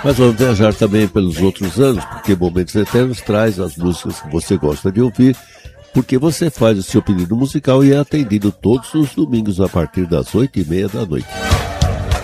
Mas vamos viajar também pelos outros anos, porque Momentos Eternos traz as músicas que você gosta de ouvir, porque você faz o seu pedido musical e é atendido todos os domingos a partir das 8h30 da noite.